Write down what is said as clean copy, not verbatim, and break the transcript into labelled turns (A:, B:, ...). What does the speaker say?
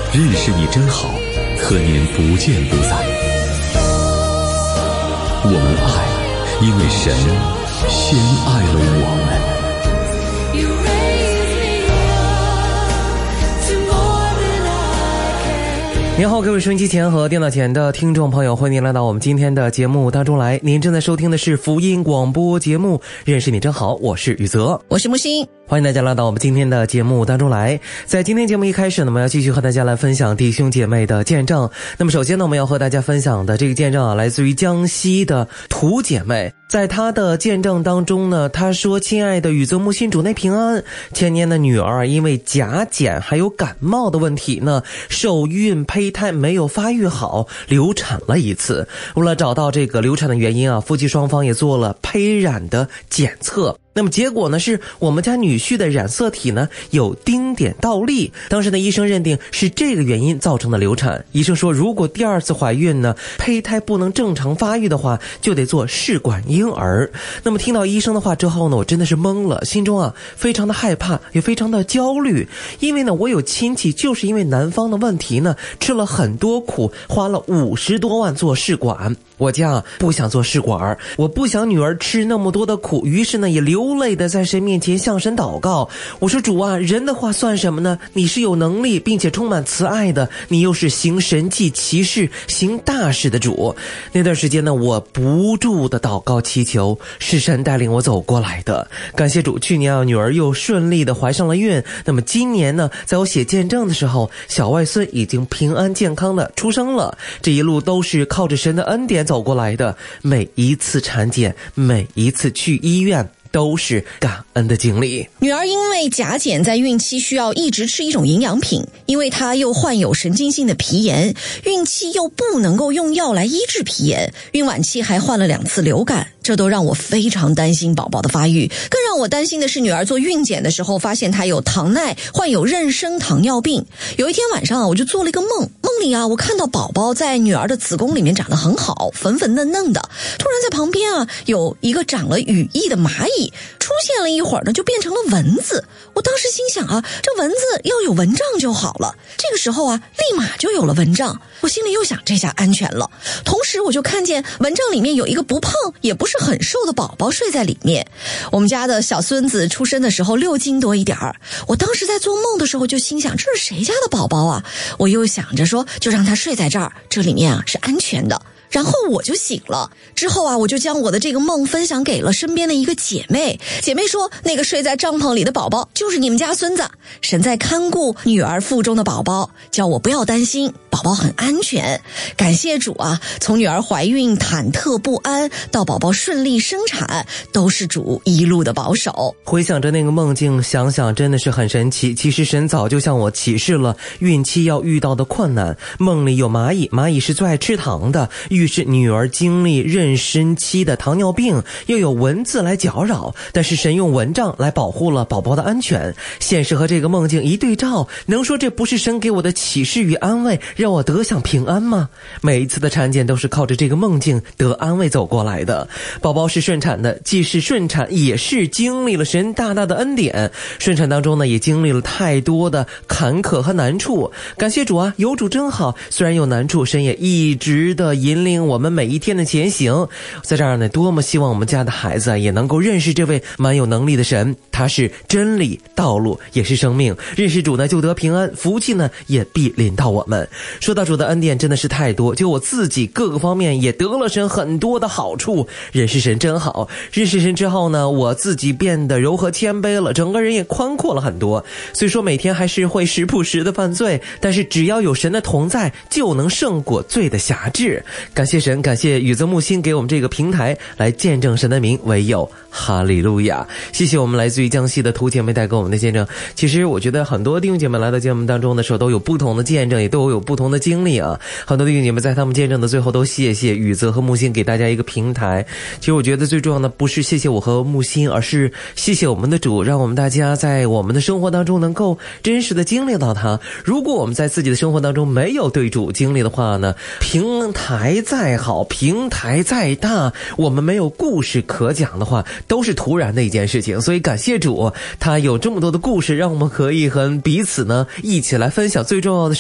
A: 认识你真好，和您不见不散。我们爱，因为神先爱了我们。
B: 您好，各位收音机前和电脑前的听众朋友，欢迎您来到我们今天的节目当中来。您正在收听的是福音广播节目，认识你真好，我是宇泽，
C: 我是木星。
B: 欢迎大家来到我们今天的节目当中来。在今天节目一开始呢，我们要继续和大家来分享弟兄姐妹的见证。那么首先呢，我们要和大家分享的这个见证啊，来自于江西的涂姐妹。在她的见证当中呢，她说：亲爱的宇泽木星主内平安，前年的女儿因为甲减还有感冒的问题呢，受孕胚胎没有发育好，流产了一次。为了找到这个流产的原因啊，夫妻双方也做了胚染的检测。那么结果呢，是我们家女婿的染色体呢有丁点倒立，当时呢医生认定是这个原因造成的流产。医生说，如果第二次怀孕呢，胚胎不能正常发育的话，就得做试管婴儿。那么听到医生的话之后呢，我真的是懵了，心中啊非常的害怕，也非常的焦虑。因为呢，我有亲戚就是因为男方的问题呢，吃了很多苦，花了50多万做试管。我家不想做试管，我不想女儿吃那么多的苦，于是呢也流泪的在神面前向神祷告。我说，主啊，人的话算什么呢？你是有能力并且充满慈爱的，你又是行神迹奇事行大事的主。那段时间呢，我不住的祷告祈求，是神带领我走过来的。感谢主，去年啊女儿又顺利的怀上了孕。那么今年呢，在我写见证的时候，小外孙已经平安健康的出生了。这一路都是靠着神的恩典走过来的，每一次产检，每一次去医院，都是感恩的经历。
C: 女儿因为甲减，在孕期需要一直吃一种营养品，因为她又患有神经性的皮炎，孕期又不能够用药来医治皮炎，孕晚期还患了2次流感，这都让我非常担心宝宝的发育。更让我担心的是，女儿做孕检的时候发现她有糖耐，患有妊娠糖尿病。有一天晚上我就做了一个梦里啊，我看到宝宝在女儿的子宫里面长得很好，粉粉嫩嫩的。突然在旁边啊，有一个长了羽翼的蚂蚁出现了，一会儿呢就变成了蚊子。我当时心想啊，这蚊子要有蚊帐就好了。这个时候啊，立马就有了蚊帐。我心里又想，这下安全了。同时我就看见蚊帐里面有一个不胖也不是很瘦的宝宝睡在里面。我们家的小孙子出生的时候6斤多一点儿。我当时在做梦的时候就心想，这是谁家的宝宝啊？我又想着说，就让他睡在这儿，这里面啊是安全的。然后我就醒了，之后啊，我就将我的这个梦分享给了身边的一个姐妹。姐妹说，那个睡在帐篷里的宝宝就是你们家孙子，神在看顾女儿腹中的宝宝，叫我不要担心，宝宝很安全。感谢主啊，从女儿怀孕忐忑不安到宝宝顺利生产，都是主一路的保守。
B: 回想着那个梦境，想想真的是很神奇。其实神早就向我启示了孕期要遇到的困难。梦里有蚂蚁，蚂蚁是最爱吃糖的，于是女儿经历妊娠期的糖尿病，又有蚊子来搅扰，但是神用蚊帐来保护了宝宝的安全。现实和这个梦境一对照，能说这不是神给我的启示与安慰，让我得享平安吗？每一次的产检都是靠着这个梦境得安慰走过来的。宝宝是顺产的，既是顺产，也是经历了神大大的恩典。顺产当中呢，也经历了太多的坎坷和难处。感谢主啊，有主真好，虽然有难处，神也一直的引领我们每一天的前行。在这儿呢，多么希望我们家的孩子也能够认识这位蛮有能力的神，他是真理、道路，也是生命。认识主呢，就得平安，福气呢也必临到我们。说到主的恩典真的是太多，就我自己各个方面也得了神很多的好处。认识神真好，认识神之后呢，我自己变得柔和谦卑了，整个人也宽阔了很多。虽说每天还是会时不时的犯罪，但是只要有神的同在，就能胜过罪的辖制。感谢神，感谢宇泽木星给我们这个平台来见证神的名，唯有哈利路亚。谢谢我们来自于江西的涂姐妹带给我们的见证。其实我觉得很多弟兄姐妹来到节目当中的时候都有不同的见证，也都有不同的经历啊。很多弟兄姐妹在他们见证的最后都谢谢宇泽和木星给大家一个平台。其实我觉得最重要的不是谢谢我和木星，而是谢谢我们的主，让我们大家在我们的生活当中能够真实的经历到他。如果我们在自己的生活当中没有对主经历的话呢，平台再好，平台再大，我们没有故事可讲的话，都是突然的一件事情。所以感谢主，他有这么多的故事，让我们可以和彼此呢一起来分享。最重要的是